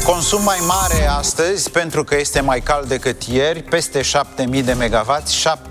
Consum mai mare astăzi pentru că este mai cald decât ieri, peste 7000 de megawatts,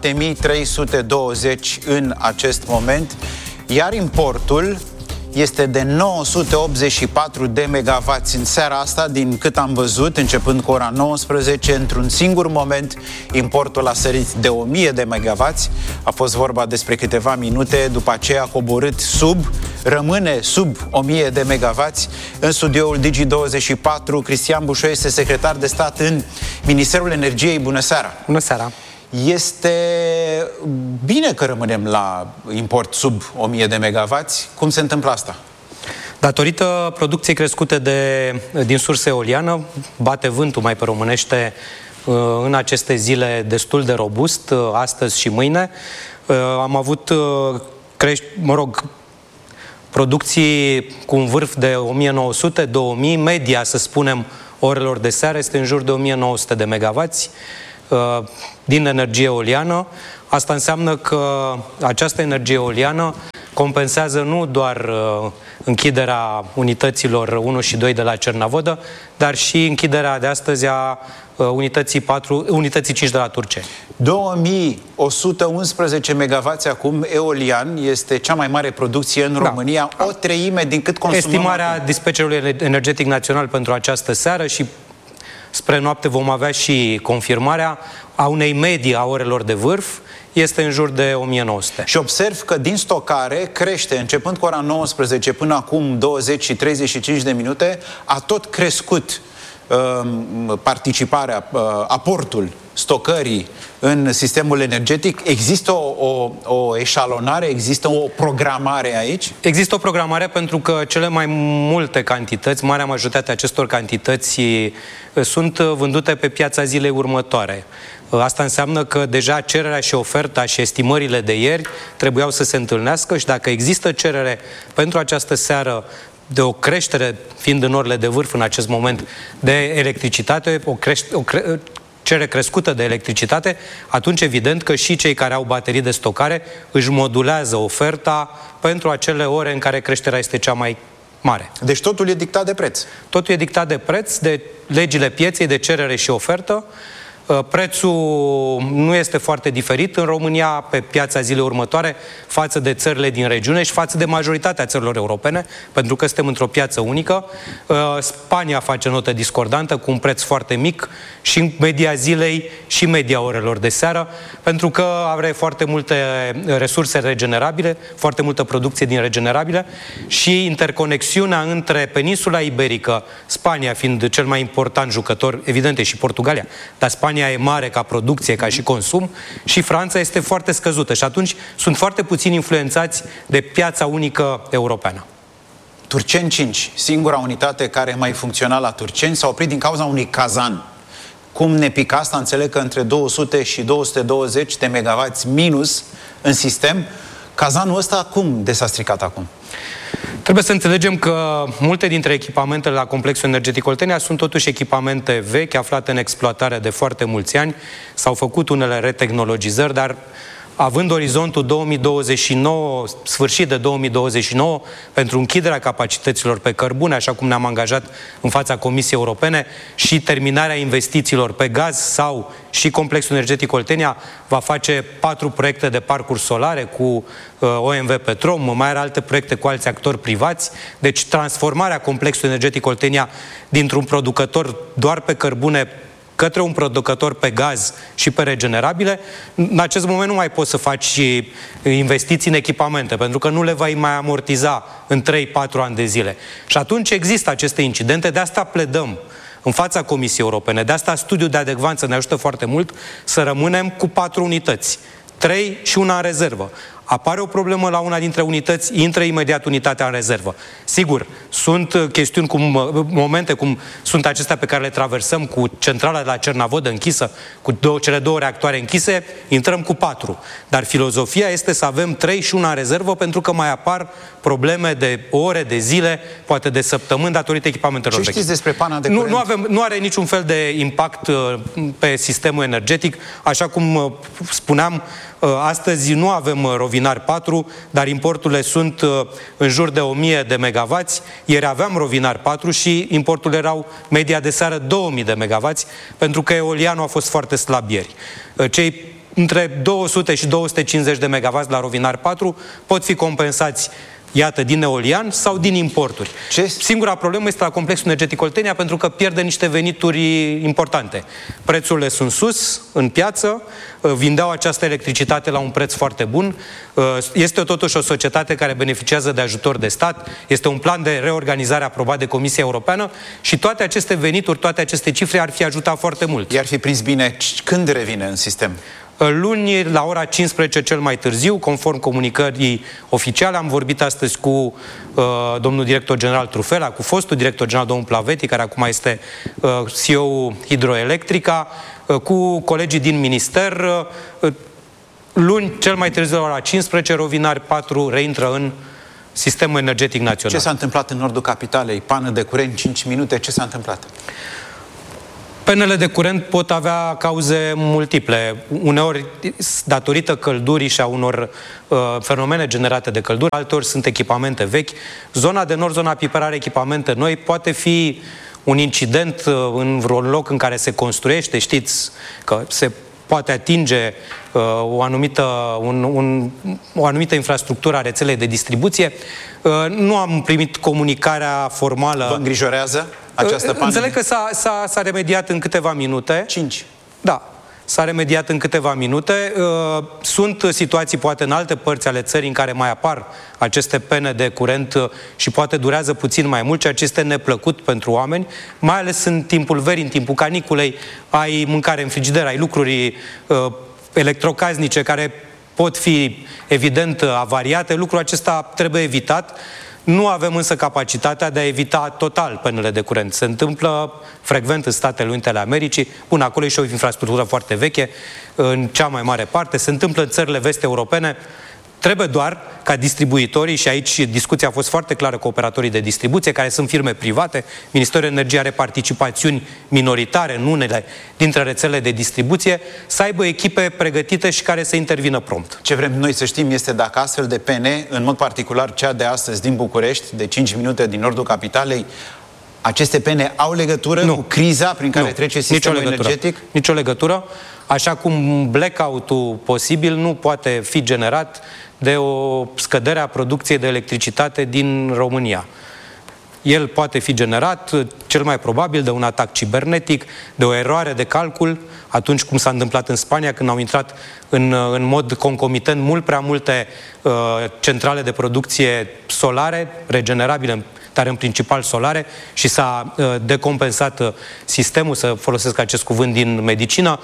7320 în acest moment, iar importul este de 984 de megawatts în seara asta, din cât am văzut, începând cu ora 19, într-un singur moment, importul a sărit de 1000 de megawatts, a fost vorba despre câteva minute, după aceea a coborât rămâne sub 1000 de megawatts. În studioul Digi24, Cristian Bușoi este secretar de stat în Ministerul Energiei. Bună seara! Bună seara! Este bine că rămânem la import sub 1000 de megawatts. Cum se întâmplă asta? Datorită producției crescute din sursă eoliană, bate vântul, mai pe românește, în aceste zile destul de robust, astăzi și mâine. Am avut producții cu un vârf de 1900-2000, media, să spunem, orelor de seară este în jur de 1900 de megawatts din energie eoliană. Asta înseamnă că această energie eoliană compensează nu doar închiderea unităților 1 și 2 de la Cernavodă, dar și închiderea de astăzi a unității 5 de la Turceni. 2111 megawatts acum, eolian, este cea mai mare producție în România, o treime din cât consumăm. Estimarea Dispecerilor Energetic Național pentru această seară și spre noapte vom avea și confirmarea a unei medii a orelor de vârf, este în jur de 1900. Și observ că din stocare crește, începând cu ora 19 până acum 20 și 35 de minute, a tot crescut participarea, aportul stocării în sistemul energetic. Există o eșalonare, există o programare aici? Există o programare pentru că cele mai multe cantități, marea majoritate a acestor cantități sunt vândute pe piața zilei următoare. Asta înseamnă că deja cererea și oferta și estimările de ieri trebuiau să se întâlnească și dacă există cerere pentru această seară de o creștere, fiind în orele de vârf în acest moment, de electricitate, cerere crescută de electricitate, atunci evident că și cei care au baterii de stocare își modulează oferta pentru acele ore în care creșterea este cea mai mare. Deci totul e dictat de preț. Totul e dictat de preț, de legile pieței, de cerere și ofertă. Prețul nu este foarte diferit în România pe piața zilei următoare față de țările din regiune și față de majoritatea țărilor europene, pentru că suntem într-o piață unică. Spania face notă discordantă cu un preț foarte mic și media zilei și media orelor de seară, pentru că are foarte multe resurse regenerabile, foarte multă producție din regenerabile și interconexiunea între peninsula iberică, Spania fiind cel mai important jucător, evident și Portugalia, dar Spania e mare ca producție, ca și consum, și Franța este foarte scăzută și atunci sunt foarte puțini influențați de piața unică europeană. Turceni 5, singura unitate care mai funcționa la Turceni, s-a oprit din cauza unui cazan. Cum ne pică asta? Înțeleg că între 200 și 220 de megawatts minus în sistem. Cazanul ăsta cum de s-a stricat acum? Trebuie să înțelegem că multe dintre echipamentele la complexul energetic Oltenia sunt totuși echipamente vechi, aflate în exploatare de foarte mulți ani. S-au făcut unele retehnologizări, dar având orizontul 2029, sfârșit de 2029, pentru închiderea capacităților pe cărbune, așa cum ne-am angajat în fața Comisiei Europene, și terminarea investițiilor pe gaz sau și complexul energetic Oltenia va face 4 proiecte de parcuri solare cu OMV Petrom, mai are alte proiecte cu alți actori privați. Deci transformarea complexului energetic Oltenia dintr-un producător doar pe cărbune către un producător pe gaz și pe regenerabile, în acest moment nu mai poți să faci investiții în echipamente, pentru că nu le vei mai amortiza în 3-4 ani de zile. Și atunci există aceste incidente, de asta pledăm în fața Comisiei Europene, de asta studiul de adecvanță ne ajută foarte mult să rămânem cu 4 unități, 3 și una în rezervă. Apare o problemă la una dintre unități, intră imediat unitatea în rezervă. Sigur, sunt chestiuni, momente cum sunt acestea pe care le traversăm cu centrala de la Cernavodă închisă, cu cele 2 reactoare închise, intrăm cu 4. Dar filozofia este să avem 3 și una în rezervă, pentru că mai apar probleme de ore, de zile, poate de săptămâni, datorită echipamentelor vechi. Ce știți despre pana de curent? Nu are niciun fel de impact pe sistemul energetic. Așa cum spuneam, Astăzi nu avem Rovinari 4, dar importurile sunt în jur de 1000 de megavați. Ieri aveam Rovinari 4 și importurile erau media de seară 2000 de megavați, pentru că eolianul a fost foarte slab ieri. Cei între 200 și 250 de megavați la Rovinari 4 pot fi compensați, iată, din eolian sau din importuri. Singura problemă este la complexul energetic Oltenia, pentru că pierde niște venituri importante. Prețurile sunt sus, în piață, vindeau această electricitate la un preț foarte bun. Este totuși o societate care beneficiază de ajutor de stat, este un plan de reorganizare aprobat de Comisia Europeană și toate aceste venituri, toate aceste cifre ar fi ajutat foarte mult. I-ar fi prins bine când revine în sistem? Luni, la ora 15 cel mai târziu, conform comunicării oficiale. Am vorbit astăzi cu domnul director general Trufela, cu fostul director general domnul Plaveti, care acum este CEO Hidroelectrica, cu colegii din minister. Luni, cel mai târziu, la ora 15, Rovinari 4 reintră în sistemul energetic național. Ce s-a întâmplat în nordul capitalei? Pană de curent, 5 minute, ce s-a întâmplat? Penele de curent pot avea cauze multiple, uneori datorită căldurii și a unor fenomene generate de căldură, alteori sunt echipamente vechi. Zona de nord, zona Piper, are echipamente noi, poate fi un incident în vreun loc în care se construiește, știți că se poate atinge o anumită infrastructură a rețelei de distribuție. Nu am primit comunicarea formală. Vă îngrijorează această pană? Înțeleg că s-a remediat în câteva minute. 5. Da. S-a remediat în câteva minute. Sunt situații, poate, în alte părți ale țării în care mai apar aceste pene de curent și poate durează puțin mai mult, ceea ce este neplăcut pentru oameni, mai ales în timpul verii, în timpul caniculei, ai mâncare în frigider, ai lucruri electrocasnice care pot fi, evident, avariate. Lucrul acesta trebuie evitat. Nu avem însă capacitatea de a evita total penele de curent. Se întâmplă frecvent în Statele Unite ale Americii, până acolo e și o infrastructură foarte veche, în cea mai mare parte. Se întâmplă în țările vest-europene. Trebuie doar ca distribuitorii, și aici discuția a fost foarte clară cu operatorii de distribuție, care sunt firme private, Ministerul Energiei are participațiuni minoritare în unele dintre rețelele de distribuție, să aibă echipe pregătite și care să intervină prompt. Ce vrem noi să știm este dacă astfel de pene, în mod particular cea de astăzi din București, de 5 minute din nordul capitalei, aceste pene au legătură cu criza prin care trece sistemul energetic? Nicio legătură. Așa cum blackout-ul posibil nu poate fi generat de o scădere a producției de electricitate din România. El poate fi generat, cel mai probabil, de un atac cibernetic, de o eroare de calcul, atunci cum s-a întâmplat în Spania, când au intrat în mod concomitent mult prea multe centrale de producție solare, regenerabile, dar în principal solare, și s-a decompensat sistemul, să folosesc acest cuvânt din medicină.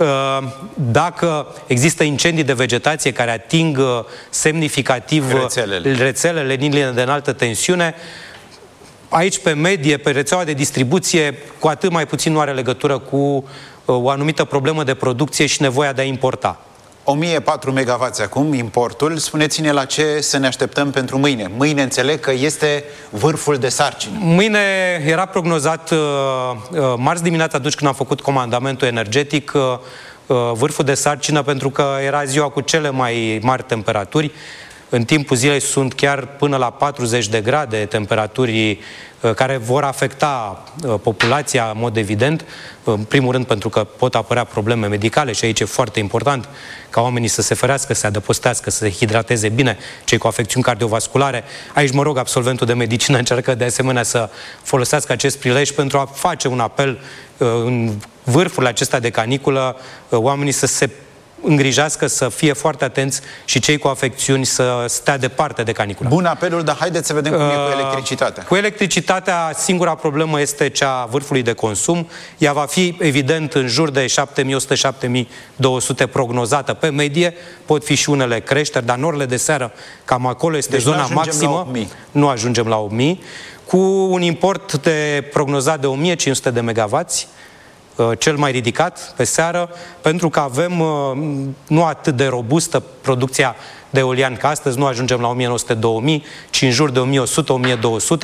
Dacă există incendii de vegetație care ating semnificativ rețelele, liniile de înaltă tensiune, aici, pe medie, pe rețeaua de distribuție, cu atât mai puțin nu are legătură cu o anumită problemă de producție și nevoia de a importa. 1004 megavați acum, importul. Spuneți-ne la ce să ne așteptăm pentru mâine. Mâine înțeleg că este vârful de sarcină. Mâine era prognozat, marți dimineața, atunci când am făcut comandamentul energetic, vârful de sarcină, pentru că era ziua cu cele mai mari temperaturi. În timpul zilei sunt chiar până la 40 de grade temperaturi care vor afecta populația în mod evident, în primul rând pentru că pot apărea probleme medicale și aici e foarte important ca oamenii să se ferească, să se adăpostească, să se hidrateze bine, cei cu afecțiuni cardiovasculare. Aici, mă rog, absolventul de medicină încearcă de asemenea să folosească acest prilej pentru a face un apel în vârful acesta de caniculă, oamenii să se îngrijească, să fie foarte atenți și cei cu afecțiuni să stea departe de caniculă. Bun apelul, dar haideți să vedem cum e cu electricitatea. Cu electricitatea, singura problemă este cea a vârfului de consum. Ea va fi, evident, în jur de 7100-7200 prognozată pe medie. Pot fi și unele creșteri, dar în orele de seară, cam acolo este zona maximă. Nu ajungem la 8000. Cu un import de prognozat de 1500 de megavați, cel mai ridicat pe seară, pentru că avem nu atât de robustă producția de eolian ca astăzi, nu ajungem la 1900-2000, ci în jur de 1100-1200,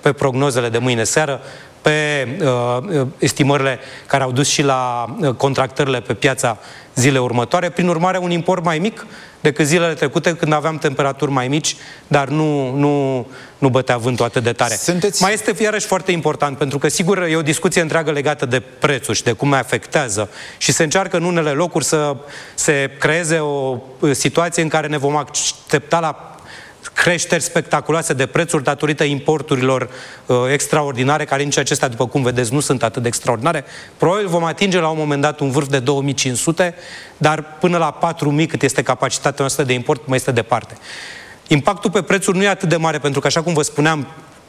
pe prognozele de mâine seară, pe estimările care au dus și la contractările pe piața zilele următoare. Prin urmare, un import mai mic decât zilele trecute, când aveam temperaturi mai mici, dar nu bătea vântul atât de tare. Mai este iarăși foarte important, pentru că, sigur, e o discuție întreagă legată de prețuri și de cum afectează și se încearcă în unele locuri să se creeze o situație în care ne vom aștepta la creșteri spectaculoase de prețuri datorită importurilor extraordinare, care nici acestea, după cum vedeți, nu sunt atât de extraordinare. Probabil vom atinge la un moment dat un vârf de 2500, dar până la 4000, cât este capacitatea noastră de import, mai este departe. Impactul pe prețuri nu e atât de mare, pentru că, așa cum vă spuneam,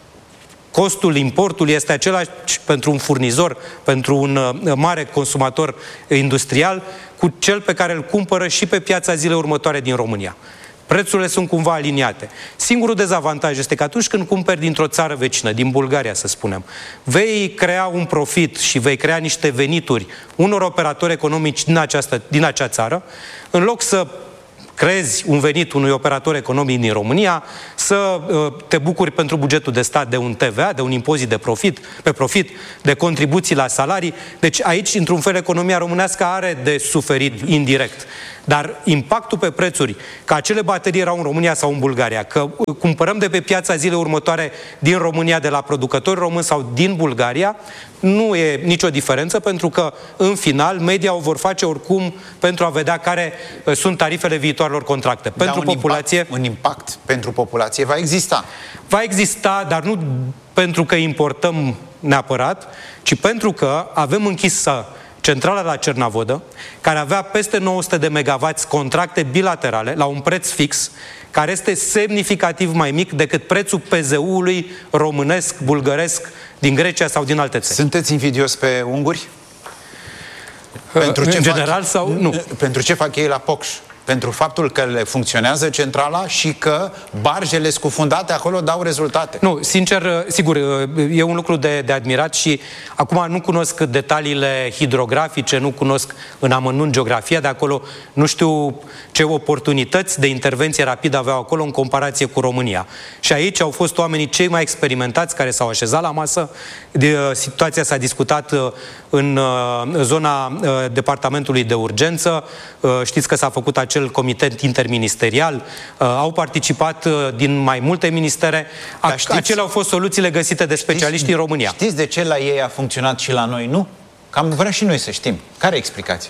costul importului este același pentru un furnizor, pentru un mare consumator industrial, cu cel pe care îl cumpără și pe piața zilei următoare din România. Prețurile sunt cumva aliniate. Singurul dezavantaj este că atunci când cumperi dintr-o țară vecină, din Bulgaria, să spunem, vei crea un profit și vei crea niște venituri unor operatori economici din acea țară, în loc să creezi un venit unui operator economic din România, să te bucuri pentru bugetul de stat de un TVA, de un impozit de profit, de contribuții la salarii. Deci aici, într-un fel, economia românească are de suferit indirect. Dar impactul pe prețuri, că acele baterii erau în România sau în Bulgaria, că cumpărăm de pe piața zilei următoare din România, de la producători români sau din Bulgaria, nu e nicio diferență, pentru că, în final, media o vor face oricum pentru a vedea care sunt tarifele viitoarelor contracte. Pentru populație... Un impact pentru populație va exista. Va exista, dar nu pentru că importăm neapărat, ci pentru că avem închisă centrala la Cernavodă, care avea peste 900 de megawatts contracte bilaterale la un preț fix, care este semnificativ mai mic decât prețul PZU-ului românesc, bulgăresc, din Grecia sau din alte țări. Sunteți invidios pe unguri? Pentru ce în general sau nu? Pentru ce fac ei la Pocș? Pentru faptul că le funcționează centrala și că barjele scufundate acolo dau rezultate. Nu, sincer, sigur, e un lucru de admirat și acum nu cunosc detaliile hidrografice, nu cunosc în amănunt geografia de acolo, nu știu ce oportunități de intervenție rapidă aveau acolo în comparație cu România. Și aici au fost oamenii cei mai experimentați care s-au așezat la masă. Situația s-a discutat în zona departamentului de urgență. Știți că s-a făcut acel comitet interministerial, au participat din mai multe ministere. Acelea au fost soluțiile găsite de specialiști în România. Știți de ce la ei a funcționat și la noi nu? Că am vrea și noi să știm. Care e explicația?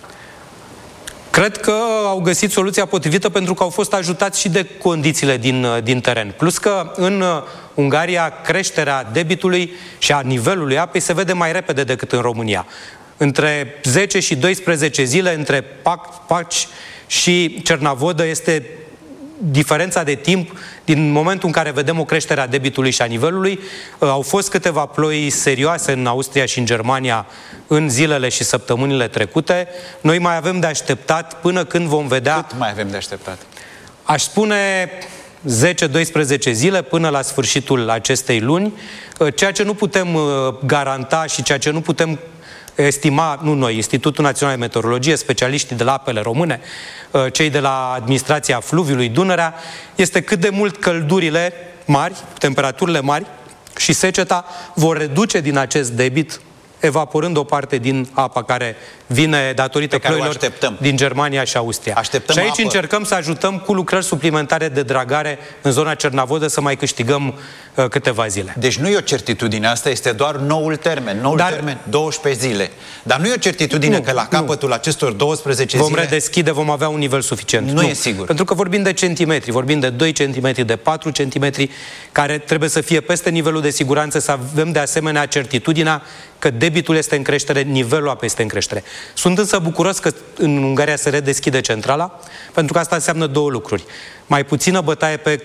Cred că au găsit soluția potrivită pentru că au fost ajutați și de condițiile din teren. Plus că în Ungaria creșterea debitului și a nivelului apei se vede mai repede decât în România. Între 10 și 12 zile între Paci și Cernavodă este diferența de timp din momentul în care vedem o creștere a debitului și a nivelului. Au fost câteva ploi serioase în Austria și în Germania în zilele și săptămânile trecute. Noi mai avem de așteptat până când vom vedea... Cât mai avem de așteptat? Aș spune 10-12 zile până la sfârșitul acestei luni. Ceea ce nu putem garanta și ceea ce nu putem estima, nu noi, Institutul Național de Meteorologie, specialiștii de la apele române, cei de la administrația fluviului Dunărea, este cât de mult căldurile mari, temperaturile mari și seceta vor reduce din acest debit, evaporând o parte din apa care vine datorită ploilor din Germania și Austria. Și aici încercăm să ajutăm cu lucrări suplimentare de dragare în zona Cernavodă să mai câștigăm câteva zile. Deci nu e o certitudine, asta este doar noul termen. Termen, 12 zile. Dar nu e o certitudine că la capătul acestor 12 zile... Vom redeschide, vom avea un nivel suficient. Nu e sigur. Pentru că vorbim de centimetri, vorbim de 2 cm, de 4 cm, care trebuie să fie peste nivelul de siguranță, să avem de asemenea certitudinea că debitul este în creștere, nivelul apei este în creștere. Sunt însă bucuros că în Ungaria se redeschide centrala, pentru că asta înseamnă două lucruri. Mai puțină bătaie pe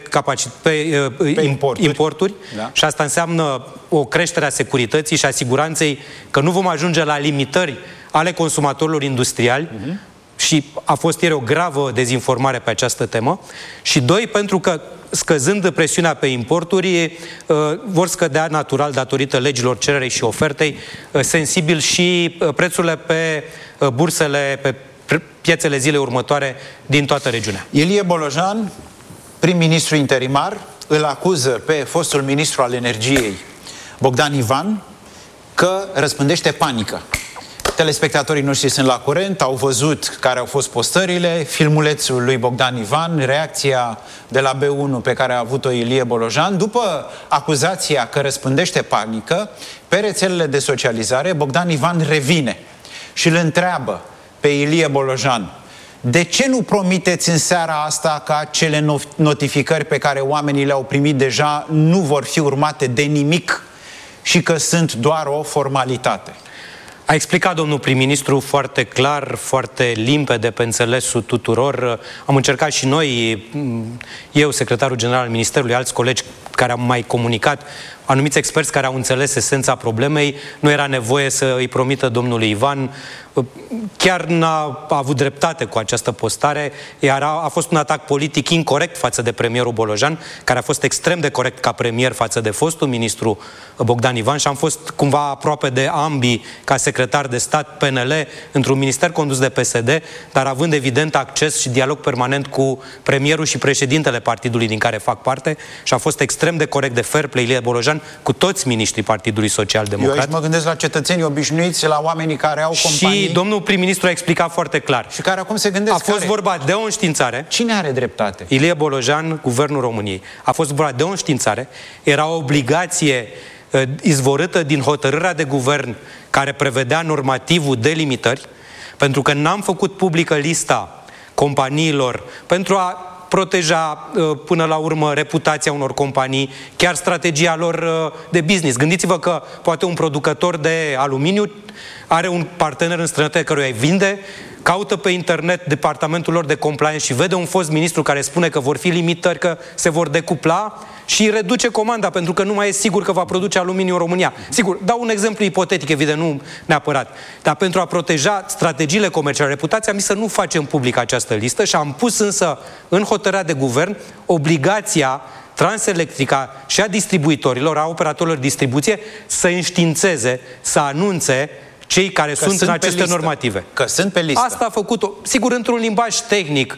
importuri da. Și asta înseamnă o creștere a securității și a siguranței, că nu vom ajunge la limitări ale consumatorilor industriali, și a fost ieri o gravă dezinformare pe această temă. Și doi, pentru că scăzând presiunea pe importuri, vor scădea natural, datorită legilor cererei și ofertei, sensibil și prețurile pe bursele, pe piețele zilei următoare din toată regiunea. Ilie Bolojan, prim-ministru interimar, îl acuză pe fostul ministru al energiei, Bogdan Ivan, că răspândește panică. Telespectatorii noștri sunt la curent, au văzut care au fost postările, filmulețul lui Bogdan Ivan, reacția de la B1 pe care a avut-o Ilie Bolojan. După acuzația că răspândește panică, pe rețelele de socializare, Bogdan Ivan revine și îl întreabă pe Ilie Bolojan: de ce nu promiteți în seara asta că acele notificări pe care oamenii le-au primit deja nu vor fi urmate de nimic și că sunt doar o formalitate? A explicat domnul prim-ministru foarte clar, foarte limpede, pe înțelesul tuturor. Am încercat și noi, eu, secretarul general al Ministerului, alți colegi care am mai comunicat, anumiți experți care au înțeles esența problemei. Nu era nevoie să îi promită domnului Ivan. Chiar n-a avut dreptate cu această postare, iar a fost un atac politic incorect față de premierul Bolojan, care a fost extrem de corect ca premier față de fostul ministru Bogdan Ivan, și am fost cumva aproape de ambii ca secretar de stat PNL într-un minister condus de PSD, dar având evident acces și dialog permanent cu premierul și președintele partidului din care fac parte, și a fost extrem de corect, de fair play Ilie Bolojan cu toți miniștrii Partidului Social Democrat. Eu aici mă gândesc la cetățenii obișnuiți, la oamenii care au companii. Și domnul prim-ministru a explicat foarte clar. Și care acum se gândesc. A fost vorba de o înștiințare. Cine are dreptate? Ilie Bolojan, Guvernul României. A fost vorba de o înștiințare. Era o obligație izvorâtă din hotărârea de guvern care prevedea normativul de limitări, pentru că n-am făcut publică lista companiilor pentru a proteja până la urmă reputația unor companii, chiar strategia lor de business. Gândiți-vă că poate un producător de aluminiu are un partener în străinătate căruia îi vinde, caută pe internet departamentul lor de compliance și vede un fost ministru care spune că vor fi limitări, că se vor decupla și reduce comanda pentru că nu mai e sigur că va produce aluminiu în România. Sigur, dau un exemplu ipotetic, evident, nu neapărat. Dar pentru a proteja strategiile comerciale, reputația, am zis să nu facem public această listă și am pus însă în hotărârea de guvern obligația Transelectrica și a distribuitorilor, a operatorilor de distribuție să înștiințeze, să anunțe cei care sunt în aceste normative. Că sunt pe listă. Asta a făcut-o, sigur, într-un limbaj tehnic,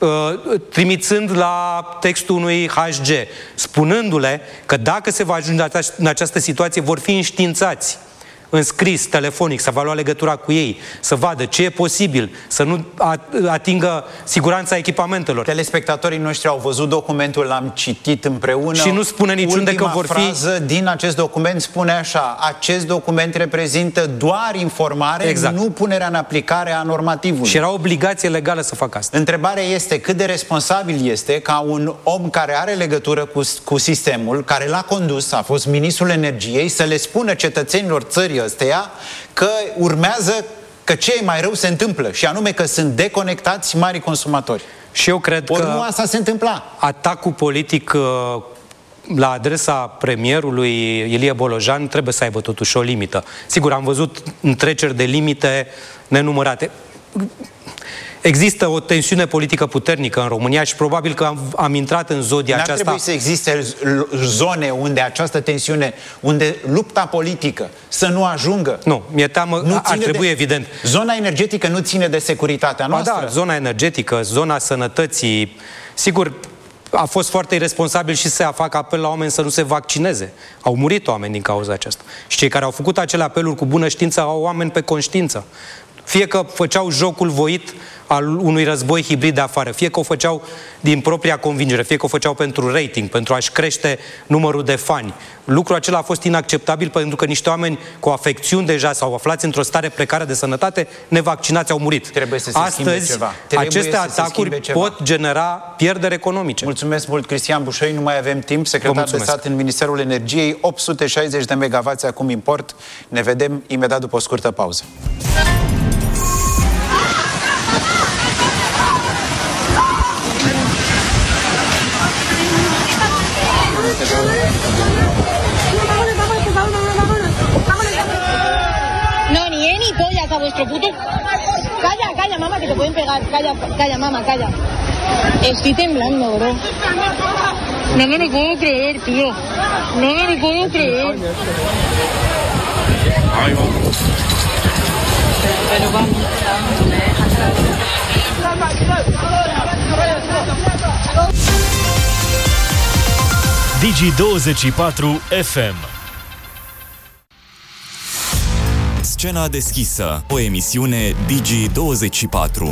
trimițând la textul unui HG, spunându-le că dacă se va ajunge în această situație, vor fi înștiințați în scris, telefonic, să va lua legătura cu ei, să vadă ce e posibil, să nu atingă siguranța echipamentelor. Telespectatorii noștri au văzut documentul, l-am citit împreună. Și nu spune niciunde că vor fi... Ultima frază din acest document spune așa: acest document reprezintă doar informare, exact, nu punerea în aplicare a normativului. Și era obligație legală să facă asta. Întrebarea este cât de responsabil este ca un om care are legătură cu sistemul, care l-a condus, a fost ministrul energiei, să le spună cetățenilor țării ăsteia că urmează, că ce e mai rău se întâmplă, și anume că sunt deconectați marii consumatori. Și eu cred că nu asta se întâmpla. Atacul politic la adresa premierului Ilie Bolojan trebuie să aibă totuși o limită. Sigur, am văzut întreceri de limite nenumărate. Există o tensiune politică puternică în România și probabil că am intrat în zodia aceasta. N-ar trebui să existe zone unde această tensiune, unde lupta politică să nu ajungă? Nu, mi-e teamă, ar trebui evident. Zona energetică nu ține de securitatea noastră? Da, zona energetică, zona sănătății, sigur, a fost foarte irresponsabil și să fac apel la oameni să nu se vaccineze. Au murit oameni din cauza aceasta. Și cei care au făcut acele apeluri cu bună știință au oameni pe conștiință. Fie că făceau jocul voit al unui război hibrid de afară, fie că o făceau din propria convingere, fie că o făceau pentru rating, pentru a-și crește numărul de fani. Lucrul acela a fost inacceptabil pentru că niște oameni cu afecțiuni deja sau aflați într-o stare precară de sănătate, nevaccinați, au murit. Trebuie să se schimbe ceva. Aceste atacuri pot genera pierderi economice. Mulțumesc mult, Cristian Bușoi. Nu mai avem timp. Secretar de stat în Ministerul Energiei, 860 de megavați acum import. Ne vedem imediat după o scurtă pauză. No, ni ni pollas a vuestro puto. Calla, calla, mamá, que te pueden pegar. Calla, calla, mamá, calla. Estoy temblando, bro. No me lo puedo creer, tío. No me lo puedo creer. Pero vamos. Digi24 FM. Scena deschisă, o emisiune Digi24.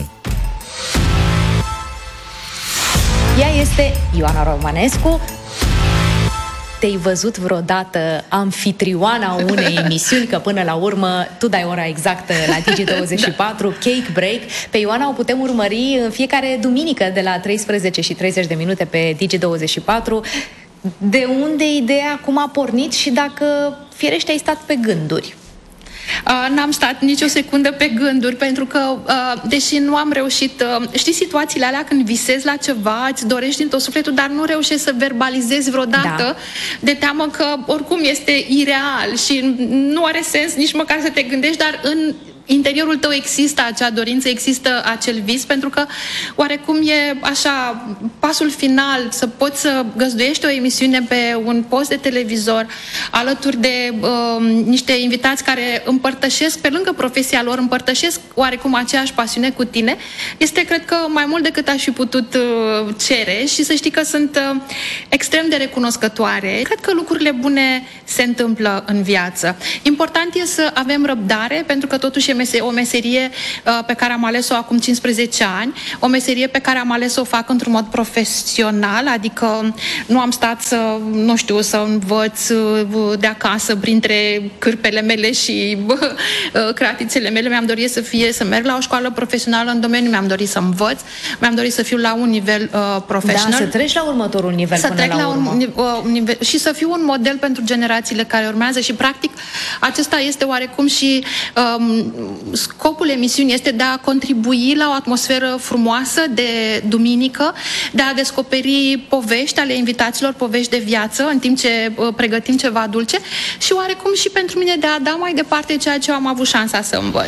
Ea este Ioana Romanescu. Te-ai văzut vreodată anfitrioana unei emisiuni, că până la urmă tu dai ora exactă la Digi24, Cake Break. Pe Ioana o putem urmări în fiecare duminică de la 13:30 pe Digi24. De unde ideea, cum a pornit și dacă firește ai stat pe gânduri? N-am stat nicio secundă pe gânduri, pentru că, deși nu am reușit, știi situațiile alea când visezi la ceva, îți dorești din tot sufletul, dar nu reușești să verbalizezi vreodată, de teamă că oricum este ireal și nu are sens nici măcar să te gândești, dar în interiorul tău există acea dorință, există acel vis, pentru că oarecum e așa pasul final, să poți să găzduiești o emisiune pe un post de televizor alături de niște invitați care împărtășesc, pe lângă profesia lor, împărtășesc oarecum aceeași pasiune cu tine, este, cred că, mai mult decât aș fi putut cere și să știi că sunt extrem de recunoscătoare. Cred că lucrurile bune se întâmplă în viață. Important e să avem răbdare, pentru că totuși o meserie pe care am ales-o acum 15 ani, o meserie pe care am ales să o fac într-un mod profesional, adică nu am stat să, nu știu, să învăț de acasă printre cârpele mele și cratițele mele. Mi-am dorit să merg la o școală profesională în domeniu, mi-am dorit să învăț, mi-am dorit să fiu la un nivel profesional. Da, să treci la următorul nivel și să fiu un model pentru generațiile care urmează și, practic, acesta este oarecum și scopul emisiunii, este de a contribui la o atmosferă frumoasă de duminică, de a descoperi povești ale invitaților, povești de viață, în timp ce pregătim ceva dulce și oarecum și pentru mine de a da mai departe ceea ce am avut șansa să învăț.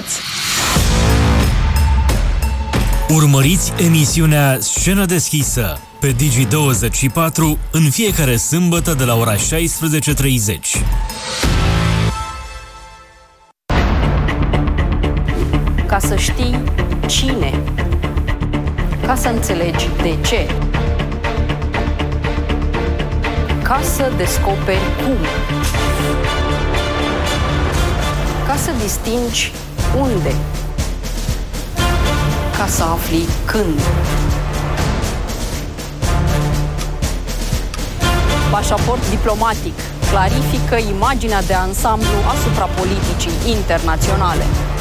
Urmăriți emisiunea Scenă deschisă pe Digi24 în fiecare sâmbătă de la ora 16:30. Ca să știi cine, ca să înțelegi de ce, ca să descoperi cum, ca să distingi unde, ca să afli când. Pașaport diplomatic clarifică imaginea de ansamblu asupra politicii internaționale.